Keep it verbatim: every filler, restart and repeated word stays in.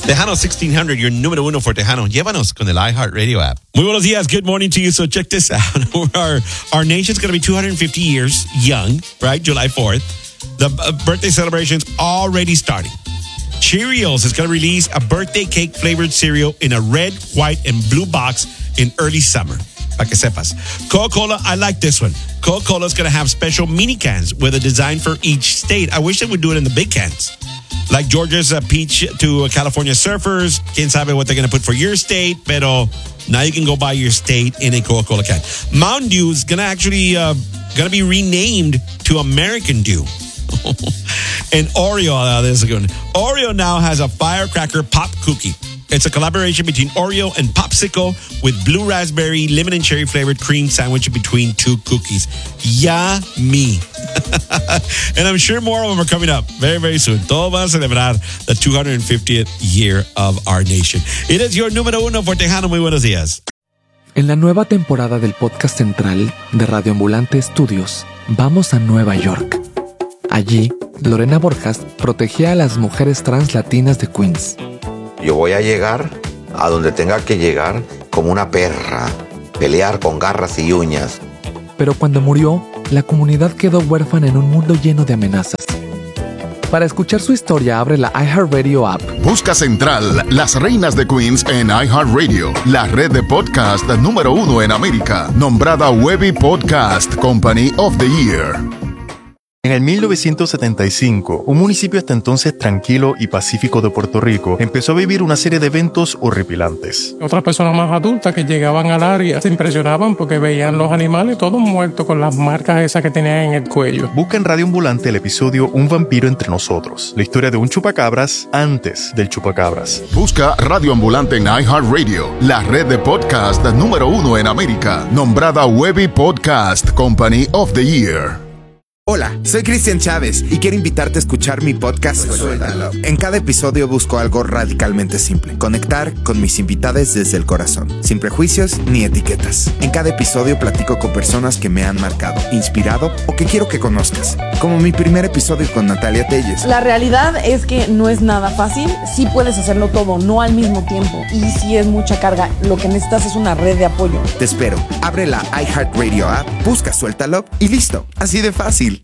Tejano sixteen hundred, your número uno for Tejano. Llévanos con el iHeartRadio app. Muy buenos días. Good morning to you. So check this out. Our, our nation's going to be two hundred fifty years young, right? July fourth. The uh, birthday celebration's already starting. Cheerios is going to release a birthday cake flavored cereal in a red, white, and blue box in early summer. Para que sepas. Coca-Cola, I like this one. Coca-Cola is going to have special mini cans with a design for each state. I wish they would do it in the big cans. Like Georgia's uh, peach to uh, California surfers. Quién sabe what they're going to put for your state, pero now you can go buy your state in a Coca-Cola can. Mountain Dew is going to actually uh, going to be renamed to American Dew. And Oreo, uh, this is a good one. Oreo now has a firecracker pop cookie. It's a collaboration between Oreo and Popsicle with blue raspberry, lemon and cherry flavored cream sandwich between two cookies. Yummy. And I'm sure more of them are coming up very, very soon. Todos van a celebrar the two hundred fiftieth year of our nation. It is your número uno for Tejano. Muy buenos días. En la nueva temporada del podcast central de Radio Ambulante Estudios, vamos a Nueva York. Allí, Lorena Borjas protegía a las mujeres trans latinas de Queens. Yo voy a llegar a donde tenga que llegar como una perra, pelear con garras y uñas. Pero cuando murió, la comunidad quedó huérfana en un mundo lleno de amenazas. Para escuchar su historia, abre la iHeartRadio app. Busca Central, Las Reinas de Queens en iHeartRadio, la red de podcast número uno en América, nombrada Webby Podcast Company of the Year. En el mil novecientos setenta y cinco, un municipio hasta entonces tranquilo y pacífico de Puerto Rico empezó a vivir una serie de eventos horripilantes. Otras personas más adultas que llegaban al área se impresionaban porque veían los animales todos muertos con las marcas esas que tenían en el cuello. Busca en Radio Ambulante el episodio Un vampiro entre nosotros, la historia de un chupacabras antes del chupacabras. Busca Radio Ambulante en iHeartRadio, la red de podcast número uno en América, nombrada Webby Podcast Company of the Year. Hola, soy Cristian Chávez y quiero invitarte a escuchar mi podcast Suéltalo. En cada episodio busco algo radicalmente simple: conectar con mis invitados desde el corazón, sin prejuicios ni etiquetas. En cada episodio platico con personas que me han marcado, inspirado o que quiero que conozcas, como mi primer episodio con Natalia Telles. La realidad es que no es nada fácil. Sí puedes hacerlo todo, no al mismo tiempo, y sí es mucha carga. Lo que necesitas es una red de apoyo. Te espero. Abre la iHeartRadio app, busca Suéltalo y listo. Así de fácil.